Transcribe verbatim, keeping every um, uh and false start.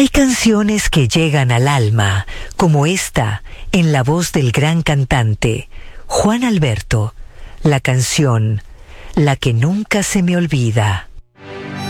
Hay canciones que llegan al alma, como esta, en la voz del gran cantante Juan Alberto, la canción La que nunca se me olvida.